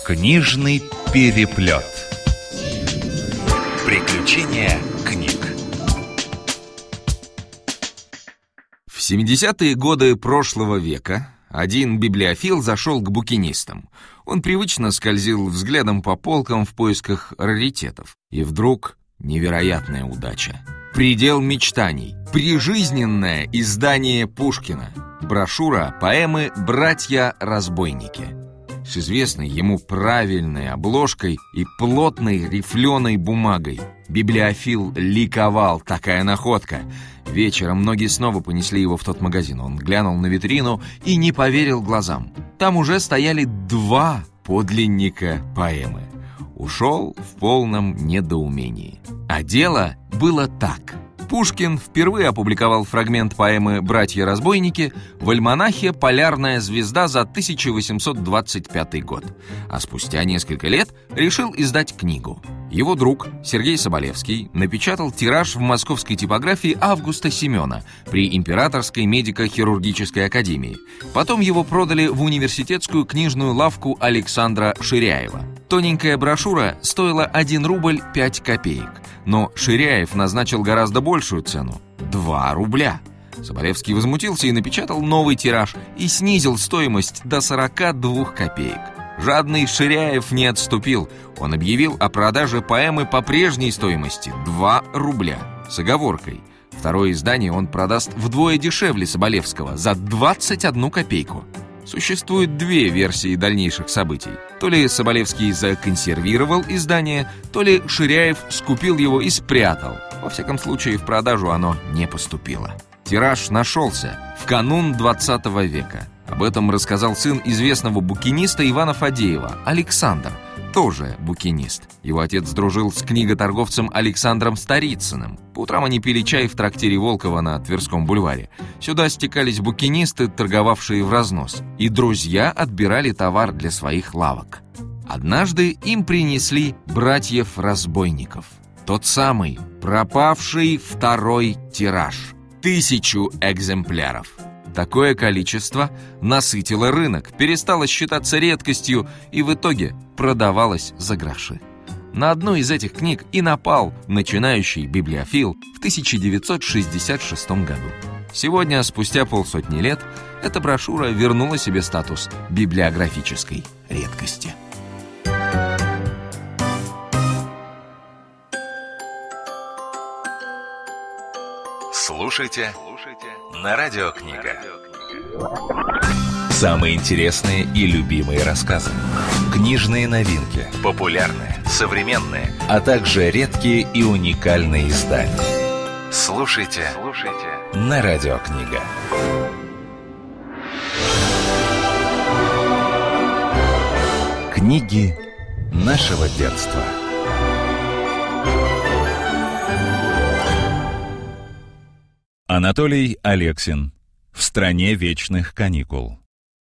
Книжный переплет. Приключения книг. В 70-е годы прошлого века один библиофил зашел к букинистам. Он привычно скользил взглядом по полкам в поисках раритетов. И вдруг невероятная удача. Предел мечтаний. Прижизненное издание Пушкина. Брошюра поэмы «Братья-разбойники». С известной ему правильной обложкой и плотной рифленой бумагой. Библиофил ликовал, такая находка. Вечером многие снова понесли его в тот магазин. Он глянул на витрину и не поверил глазам. Там уже стояли 2 подлинника поэмы. Ушел в полном недоумении. А дело было так. Пушкин впервые опубликовал фрагмент поэмы «Братья-разбойники» в альманахе «Полярная звезда» за 1825 год, а спустя несколько лет решил издать книгу. Его друг Сергей Соболевский напечатал тираж в московской типографии Августа Семена при Императорской медико-хирургической академии. Потом его продали в университетскую книжную лавку Александра Ширяева. Тоненькая брошюра стоила 1 рубль 5 копеек, но Ширяев назначил гораздо большую цену – 2 рубля. Соболевский возмутился и напечатал новый тираж и снизил стоимость до 42 копеек. Жадный Ширяев не отступил. Он объявил о продаже поэмы по прежней стоимости – 2 рубля. С оговоркой. Второе издание он продаст вдвое дешевле Соболевского – за 21 копейку. Существует 2 версии дальнейших событий. То ли Соболевский законсервировал издание, то ли Ширяев скупил его и спрятал. Во всяком случае, в продажу оно не поступило. Тираж нашелся в канун 20 века. Об этом рассказал сын известного букиниста Ивана Фадеева, Александр, тоже букинист. Его отец дружил с книготорговцем Александром Старицыным. По утрам они пили чай в трактире Волкова на Тверском бульваре. Сюда стекались букинисты, торговавшие в разнос, и друзья отбирали товар для своих лавок. Однажды им принесли «Братьев-разбойников». Тот самый пропавший 2-й тираж. 1000 экземпляров. Такое количество насытило рынок, перестало считаться редкостью и в итоге продавалось за гроши. На одну из этих книг и напал начинающий библиофил в 1966 году. Сегодня, спустя полсотни лет, эта брошюра вернула себе статус библиографической редкости. Слушайте на Радио Книга. Самые интересные и любимые рассказы, книжные новинки, популярные, современные, а также редкие и уникальные издания. Слушайте на Радио Книга. Книги нашего детства. Анатолий Алексин. В стране вечных каникул.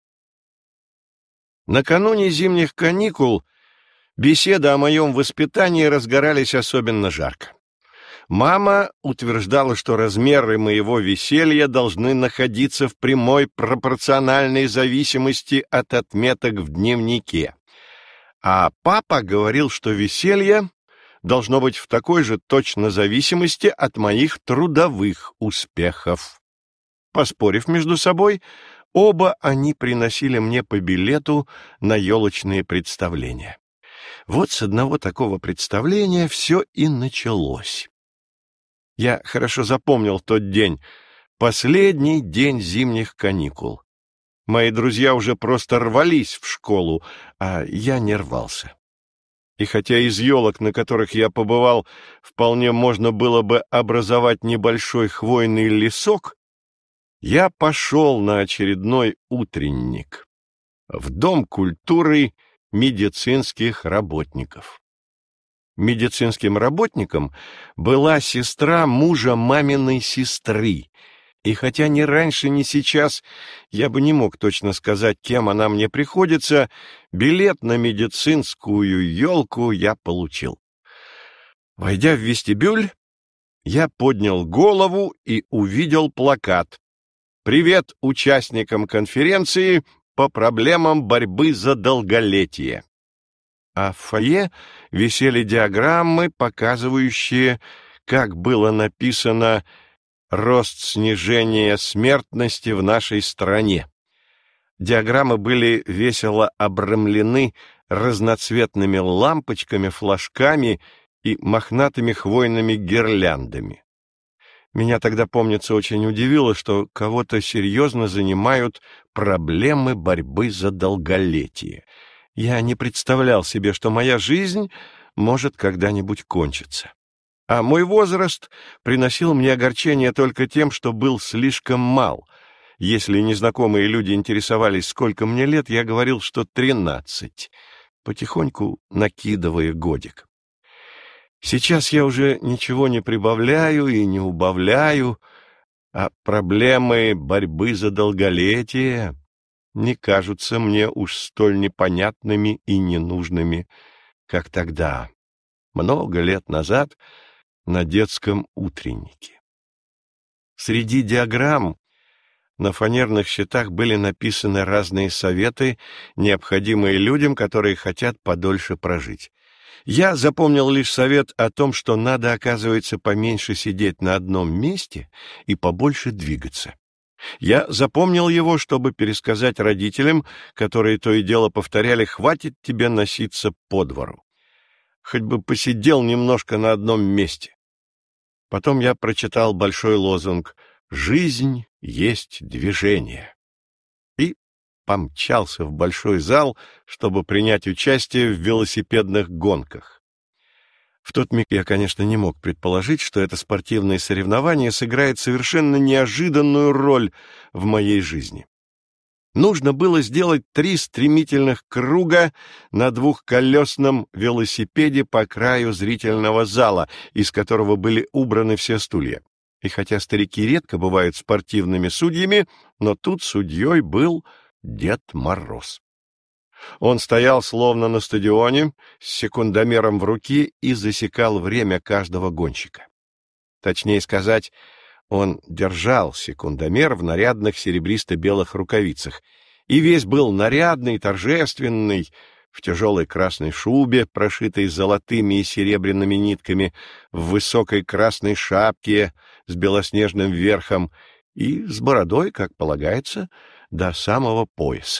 Накануне зимних каникул беседы о моем воспитании разгорались особенно жарко. Мама утверждала, что размеры моего веселья должны находиться в прямой пропорциональной зависимости от отметок в дневнике. А папа говорил, что веселье должно быть в такой же точно зависимости от моих трудовых успехов. Поспорив между собой, оба они приносили мне по билету на елочные представления. Вот с одного такого представления все и началось. Я хорошо запомнил тот день, последний день зимних каникул. Мои друзья уже просто рвались в школу, а я не рвался. И хотя из елок, на которых я побывал, вполне можно было бы образовать небольшой хвойный лесок, я пошел на очередной утренник в Дом культуры медицинских работников. Медицинским работником была сестра мужа маминой сестры, и хотя ни раньше, ни сейчас я бы не мог точно сказать, кем она мне приходится, билет на медицинскую елку я получил. Войдя в вестибюль, я поднял голову и увидел плакат: «Привет участникам конференции по проблемам борьбы за долголетие». а в фойе висели диаграммы, показывающие, как было написано «Рост снижения смертности в нашей стране». Диаграммы были весело обрамлены разноцветными лампочками, флажками и мохнатыми хвойными гирляндами. Меня тогда, помнится, очень удивило, что кого-то серьезно занимают проблемы борьбы за долголетие. Я не представлял себе, что моя жизнь может когда-нибудь кончиться. А мой возраст приносил мне огорчение только тем, что был слишком мал. Если незнакомые люди интересовались, сколько мне лет, я говорил, что 13, потихоньку накидывая годик. Сейчас я уже ничего не прибавляю и не убавляю, а проблемы борьбы за долголетие не кажутся мне уж столь непонятными и ненужными, как тогда, много лет назад, на детском утреннике. Среди диаграмм на фанерных щитах были написаны разные советы, необходимые людям, которые хотят подольше прожить. Я запомнил лишь совет о том, что надо, оказывается, поменьше сидеть на одном месте и побольше двигаться. Я запомнил его, чтобы пересказать родителям, которые то и дело повторяли: «Хватит тебе носиться по двору. Хоть бы посидел немножко на одном месте». Потом я прочитал большой лозунг «Жизнь есть движение» и помчался в большой зал, чтобы принять участие в велосипедных гонках. В тот миг я, конечно, не мог предположить, что это спортивное соревнование сыграет совершенно неожиданную роль в моей жизни. Нужно было сделать 3 стремительных круга на двухколесном велосипеде по краю зрительного зала, из которого были убраны все стулья. И хотя старики редко бывают спортивными судьями, но тут судьей был Дед Мороз. Он стоял словно на стадионе с секундомером в руке и засекал время каждого гонщика. Точнее сказать, он держал секундомер в нарядных серебристо-белых рукавицах, и весь был нарядный, торжественный, в тяжелой красной шубе, прошитой золотыми и серебряными нитками, в высокой красной шапке с белоснежным верхом и с бородой, как полагается, до самого пояса.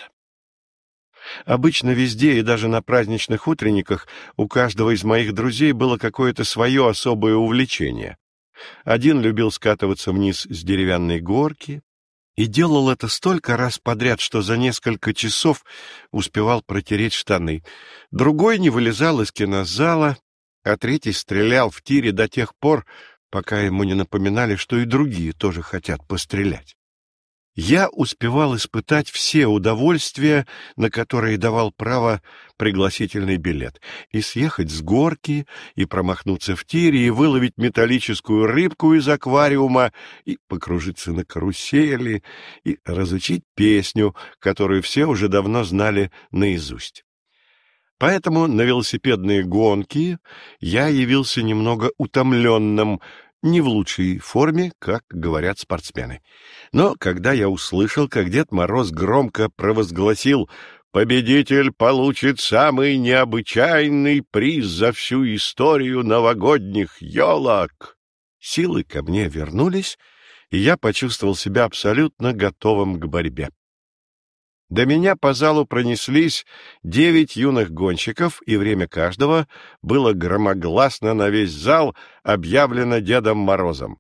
Обычно везде и даже на праздничных утренниках у каждого из моих друзей было какое-то свое особое увлечение. Один любил скатываться вниз с деревянной горки и делал это столько раз подряд, что за несколько часов успевал протереть штаны. Другой не вылезал из кинозала, а третий стрелял в тире до тех пор, пока ему не напоминали, что и другие тоже хотят пострелять. Я успевал испытать все удовольствия, на которые давал право пригласительный билет, и съехать с горки, и промахнуться в тире, и выловить металлическую рыбку из аквариума, и покружиться на карусели, и разучить песню, которую все уже давно знали наизусть. Поэтому на велосипедные гонки я явился немного утомленным, не в лучшей форме, как говорят спортсмены. Но когда я услышал, как Дед Мороз громко провозгласил «Победитель получит самый необычайный приз за всю историю новогодних елок», силы ко мне вернулись, и я почувствовал себя абсолютно готовым к борьбе. До меня по залу пронеслись 9 юных гонщиков, и время каждого было громогласно на весь зал объявлено Дедом Морозом.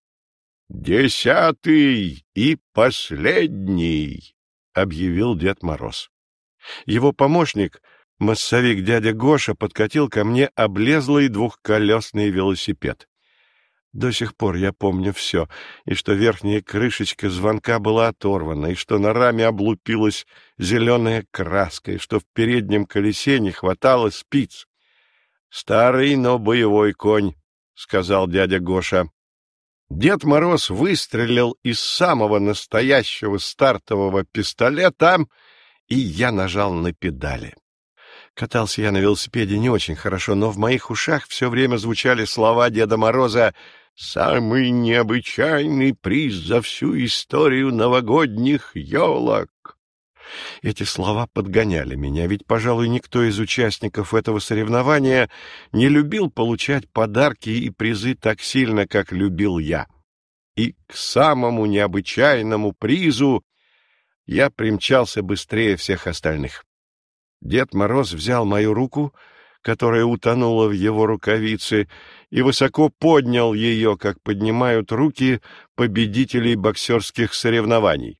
«10-й и последний», — объявил Дед Мороз. Его помощник, массовик дядя Гоша, подкатил ко мне облезлый двухколесный велосипед. До сих пор я помню все, и что верхняя крышечка звонка была оторвана, и что на раме облупилась зеленая краска, и что в переднем колесе не хватало спиц. «Старый, но боевой конь», — сказал дядя Гоша. Дед Мороз выстрелил из самого настоящего стартового пистолета, и я нажал на педали. Катался я на велосипеде не очень хорошо, но в моих ушах все время звучали слова Деда Мороза «Самый необычайный приз за всю историю новогодних елок». Эти слова подгоняли меня, ведь, пожалуй, никто из участников этого соревнования не любил получать подарки и призы так сильно, как любил я. И к самому необычайному призу я примчался быстрее всех остальных. Дед Мороз взял мою руку, которая утонула в его рукавице, и высоко поднял ее, как поднимают руки победителей боксерских соревнований.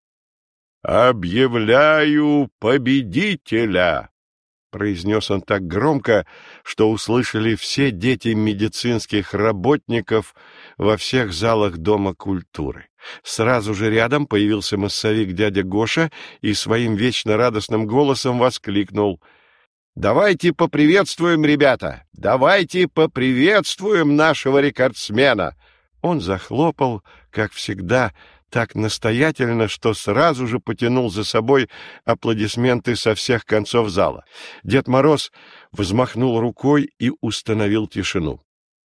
«Объявляю победителя!» — произнес он так громко, что услышали все дети медицинских работников во всех залах Дома культуры. Сразу же рядом появился массовик дядя Гоша и своим вечно радостным голосом воскликнул: «Давайте поприветствуем, ребята! Давайте поприветствуем нашего рекордсмена!» Он захлопал, как всегда, так настоятельно, что сразу же потянул за собой аплодисменты со всех концов зала. Дед Мороз взмахнул рукой и установил тишину.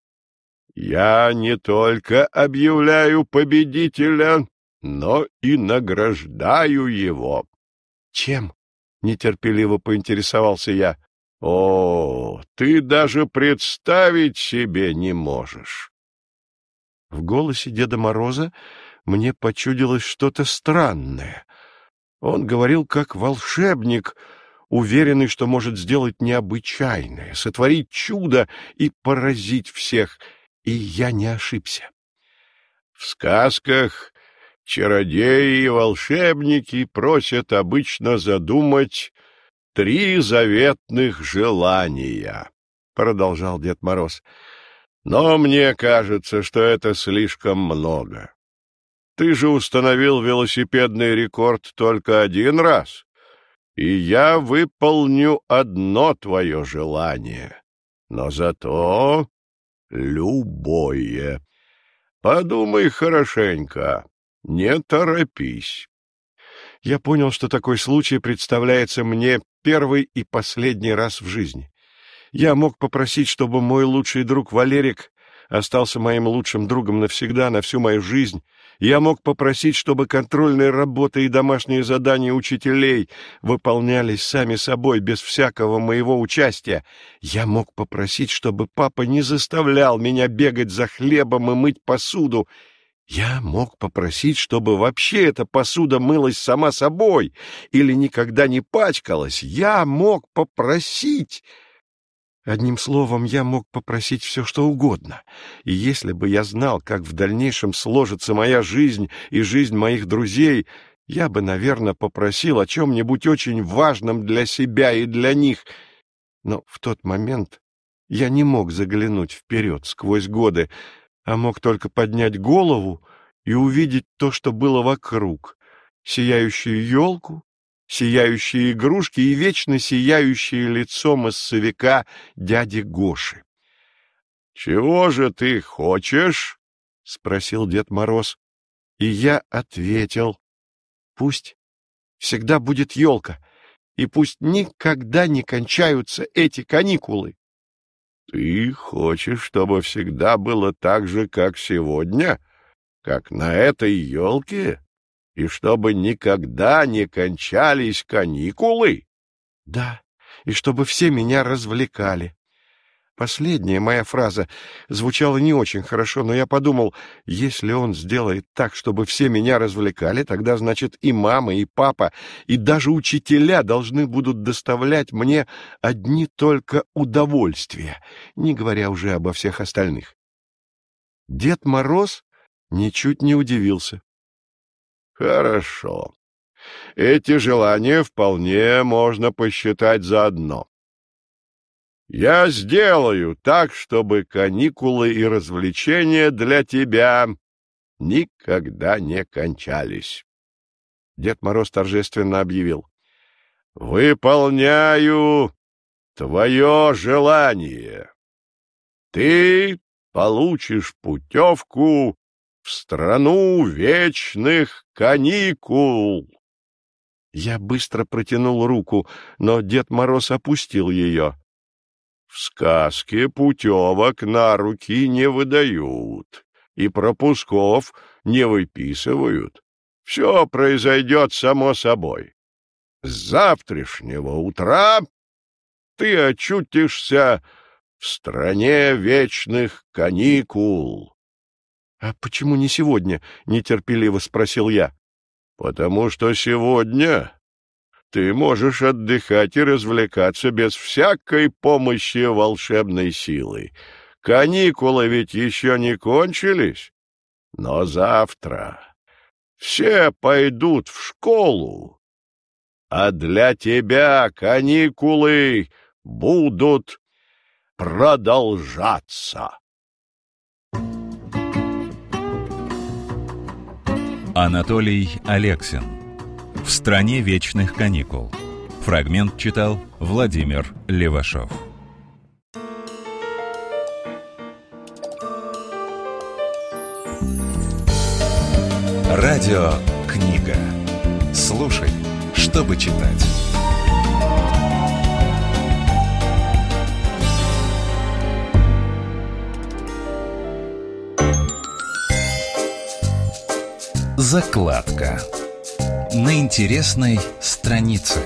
«Я не только объявляю победителя, но и награждаю его». «Чем?» — нетерпеливо поинтересовался я. «О, ты даже представить себе не можешь!» В голосе Деда Мороза мне почудилось что-то странное. Он говорил как волшебник, уверенный, что может сделать необычайное, сотворить чудо и поразить всех, и я не ошибся. В сказках чародеи и волшебники просят обычно задумать 3 заветных желания, — продолжал Дед Мороз. Но мне кажется, что это слишком много. Ты же установил велосипедный рекорд только 1 раз, и я выполню одно твое желание, но зато любое. Подумай хорошенько, не торопись». Я понял, что такой случай представляется мне первый и последний раз в жизни. Я мог попросить, чтобы мой лучший друг Валерик остался моим лучшим другом навсегда, на всю мою жизнь. Я мог попросить, чтобы контрольные работы и домашние задания учителей выполнялись сами собой, без всякого моего участия. Я мог попросить, чтобы папа не заставлял меня бегать за хлебом и мыть посуду. Я мог попросить, чтобы вообще эта посуда мылась сама собой или никогда не пачкалась. Я мог попросить... Одним словом, я мог попросить все, что угодно. И если бы я знал, как в дальнейшем сложится моя жизнь и жизнь моих друзей, я бы, наверное, попросил о чем-нибудь очень важном для себя и для них. Но в тот момент я не мог заглянуть вперед сквозь годы, а мог только поднять голову и увидеть то, что было вокруг: сияющую елку, сияющие игрушки и вечно сияющее лицо массовика дяди Гоши. — Чего же ты хочешь? — спросил Дед Мороз. И я ответил: пусть всегда будет елка, и пусть никогда не кончаются эти каникулы. — Ты хочешь, чтобы всегда было так же, как сегодня, как на этой елке? И чтобы никогда не кончались каникулы? Да, и чтобы все меня развлекали. Последняя моя фраза звучала не очень хорошо, но я подумал, если он сделает так, чтобы все меня развлекали, тогда, значит, и мама, и папа, и даже учителя должны будут доставлять мне одни только удовольствия, не говоря уже обо всех остальных. Дед Мороз ничуть не удивился. Хорошо. Эти желания вполне можно посчитать за одно. Я сделаю так, чтобы каникулы и развлечения для тебя никогда не кончались. Дед Мороз торжественно объявил: выполняю твое желание. Ты получишь путевку в страну вечных каникул. Я быстро протянул руку, но Дед Мороз опустил ее. В сказке путевок на руки не выдают и пропусков не выписывают. Все произойдет само собой. С завтрашнего утра ты очутишься в стране вечных каникул. — А почему не сегодня? — нетерпеливо спросил я. — Потому что сегодня ты можешь отдыхать и развлекаться без всякой помощи волшебной силы. Каникулы ведь еще не кончились, но завтра все пойдут в школу, а для тебя каникулы будут продолжаться. Анатолий Алексин. В стране вечных каникул. Фрагмент читал Владимир Левашов. Радио «Книга». Слушай, чтобы читать. Закладка. На интересной странице.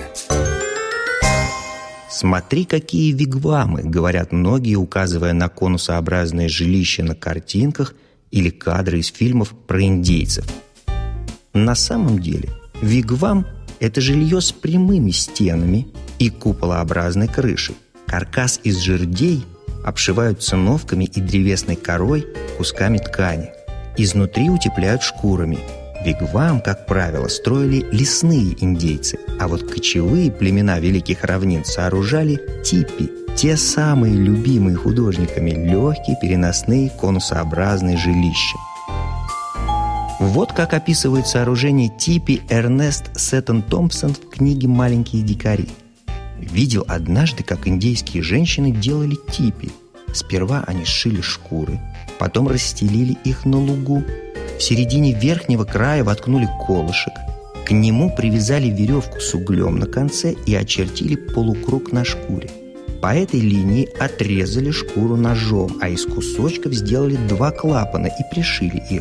«Смотри, какие вигвамы», — говорят многие, указывая на конусообразные жилища на картинках или кадры из фильмов про индейцев. На самом деле вигвам — это жилье с прямыми стенами и куполообразной крышей. Каркас из жердей обшивают циновками и древесной корой, кусками ткани. Изнутри утепляют шкурами. Вигвам, как правило, строили лесные индейцы, а вот кочевые племена Великих Равнин сооружали типи, те самые любимые художниками легкие переносные конусообразные жилища. Вот как описывает сооружение типи Эрнест Сеттон Томпсон в книге «Маленькие дикари». Видел однажды, как индейские женщины делали типи. Сперва они сшили шкуры, потом расстелили их на лугу. В середине верхнего края воткнули колышек. К нему привязали веревку с углем на конце и очертили полукруг на шкуре. По этой линии отрезали шкуру ножом, а из кусочков сделали 2 клапана и пришили их.